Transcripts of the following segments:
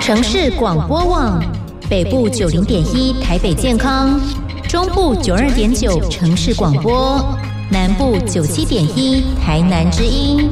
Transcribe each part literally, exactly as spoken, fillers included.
城市广播网，北部九零点一台北健康，中部九二点九城市广播，南部九七点一台南之音。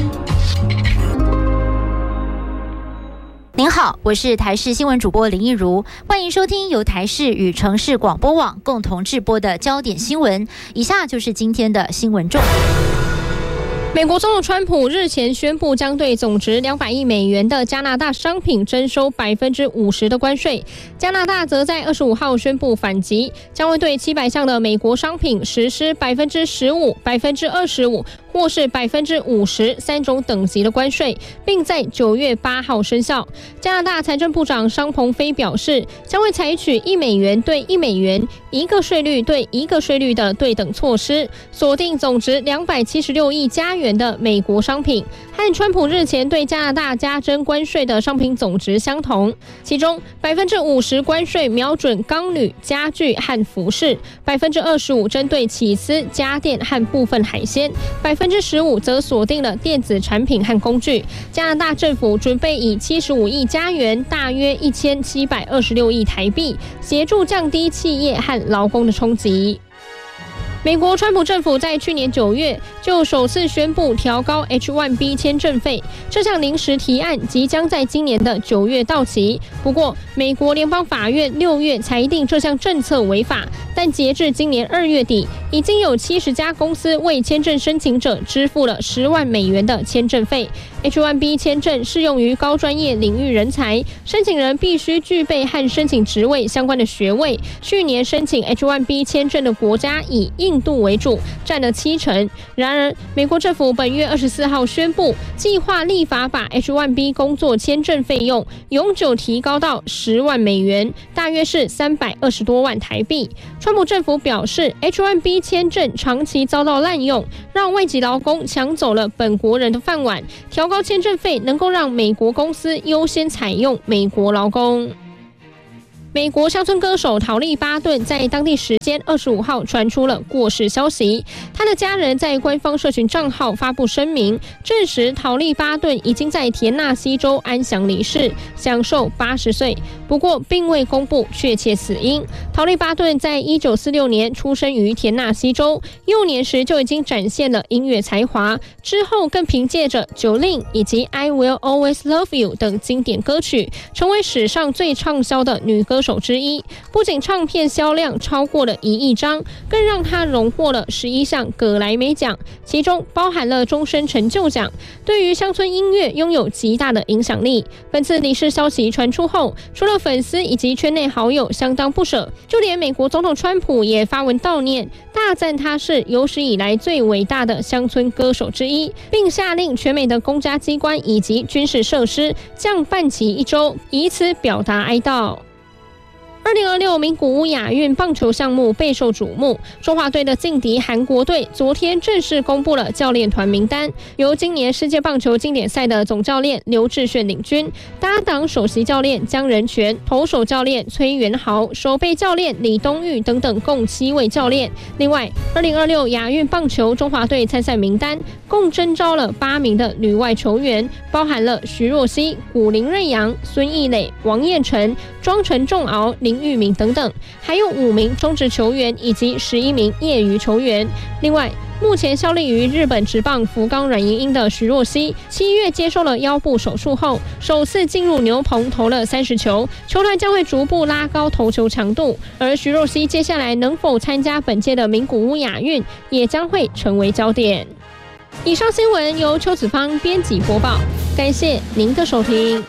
您好，我是台视新闻主播林益如，欢迎收听由台视与城市广播网共同制播的焦点新闻。以下就是今天的新闻重点。 美国总统川普日前宣布，将对总值两百亿美元的加拿大商品征收百分之五十的关税。加拿大则在二十五号宣布反击，将会对七百项的美国商品实施百分之十五、百分之二十五或是百分之五十三种等级的关税，并在九月八号生效。加拿大财政部长商鹏飞表示，将会采取一美元对一美元、一个税率对一个税率的对等措施，锁定总值两百七十六亿加元的美国商品，和川普日前对加拿大加征关税的商品总值相同。其中百分之五十关税瞄准钢铝、家具和服饰，百分之二十五针对起司、家电和部分海鲜，百分之十五则锁定了电子产品和工具。加拿大政府准备以七十五亿加元，大约一千七百二十六亿台币，协助降低企业和劳工的冲击。美国川普政府在去年九月就首次宣布调高 H 一 B 签证费，这项临时提案即将在今年的九月到期。不过，美国联邦法院六月裁定这项政策违法，但截至今年二月底，已经有七十家公司为签证申请者支付了十万美元的签证费。H 一 B 签证适用于高专业领域人才，申请人必须具备和申请职位相关的学位。去年申请 H 一 B 签证的国家以印度为主，占了七成。然而，美国政府本月二十四号宣布，计划立法把 H 一 B 工作签证费用永久提高到十万美元，大约是三百二十多万台币。川普政府表示 ，H 一 B 签证长期遭到滥用，让外籍劳工抢走了本国人的饭碗。调高签证费能够让美国公司优先采用美国劳工。美国乡村歌手陶丽巴顿在当地时间二十五号传出了过世消息，他的家人在官方社群账号发布声明，证实陶丽巴顿已经在田纳西州安详离世，享受八十岁，不过并未公布确切死因。陶丽巴顿在一九四六年出生于田纳西州，幼年时就已经展现了音乐才华，之后更凭借着《Jolene》以及《I Will Always Love You》等经典歌曲，成为史上最畅销的女歌手之一。不仅唱片销量超过了一亿张，更让她荣获了十一项葛莱美奖，其中包含了终身成就奖，对于乡村音乐拥有极大的影响力。本次离世消息传出后，除了粉丝以及圈内好友相当不舍，就连美国总统川普也发文悼念，大赞他是有史以来最伟大的乡村歌手之一，并下令全美的公家机关以及军事设施降半旗一周，以此表达哀悼。二零二六名古屋亚运棒球项目备受瞩目，中华队的劲敌韩国队昨天正式公布了教练团名单，由今年世界棒球经典赛的总教练刘志炫领军，搭档首席教练江仁泉、投手教练崔元豪、守备教练李东玉等等共七位教练。另外，二零二六亚运棒球中华队参赛名单共征召了八名的旅外球员，包含了徐若曦、古林睿煬、孙艺磊、王彦辰、庄陈仲敖、林玉明等等，还有五名中职球员以及十一名业余球员。另外，目前效力于日本职棒福冈软银鹰的徐若曦，七月接受了腰部手术后，首次进入牛棚投了三十球，球团将会逐步拉高投球强度。而徐若曦接下来能否参加本届的名古屋亚运，也将会成为焦点。以上新闻由邱子芳编辑播报，感谢您的收听。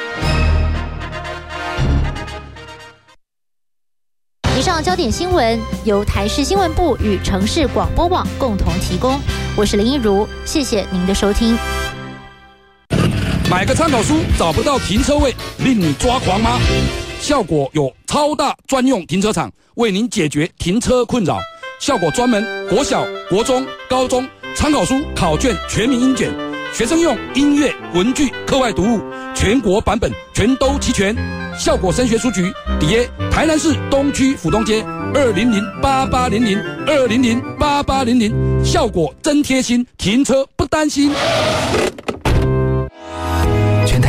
以上焦点新闻由台视新闻部与城市广播网共同提供，我是林益如，谢谢您的收听。 买个参考书找不到停车位，令你抓狂吗？效果有超大专用停车场，为您解决停车困扰。效果专门国小、国中、高中参考书考卷全民英检，学生用音乐、文具、课外读物，全国版本全都齐全。效果升学书局底耶台南市东区府东街二零零八八零零二零零八八零零，效果真贴心，停车不担心。 全台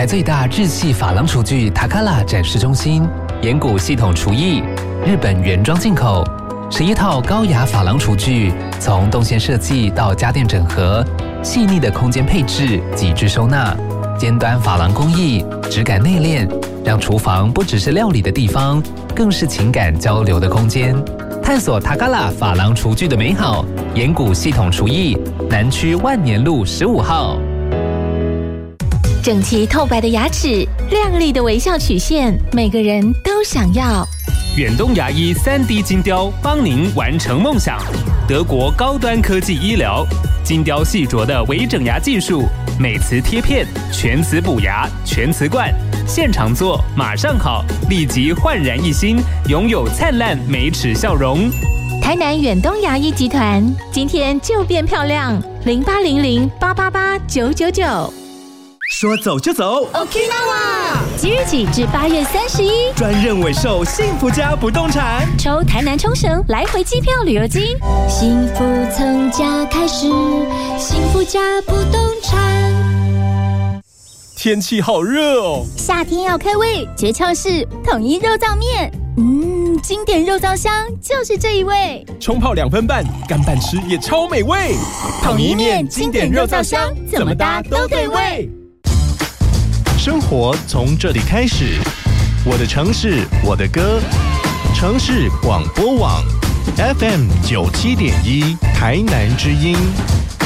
最大日系珐琅厨具塔卡拉展示中心，岩谷系统厨艺，日本原装进口，十一套高雅珐琅厨具，从动线设计到家电整合，细腻的空间配置，极致收纳，尖端珐琅工艺，质感内敛，让厨房不只是料理的地方，更是情感交流的空间。探索塔卡拉珐琅厨具的美好，岩谷系统厨艺，南区万年路十五号。 整齐透白的牙齿，亮丽的微笑曲线，每个人都想要。 远东牙医 三 D 金雕帮您完成梦想。德国高端科技医疗，金雕细琢的微整牙技术，美瓷贴片，全瓷补牙，全瓷冠，现场做马上好，立即焕然一新，拥有灿烂美齿笑容。 台南远东牙医集团，今天就变漂亮，零八零零八八八九九九。 说走就走 Okinawa 即日起至八月三十一， 专任委售幸福家不动产， 抽台南冲绳来回机票旅游金，幸福从家开始，幸福家不动产。 天气好热哦， 夏天要开胃，诀窍是统一肉燥面。嗯，经典肉燥香就是这一味， 冲泡两分半，干拌吃也超美味。 统一面经典肉燥香，怎么搭都对味。 生活从这里开始，我的城市，我的歌，城市广播网 F M 九七点一，台南之音。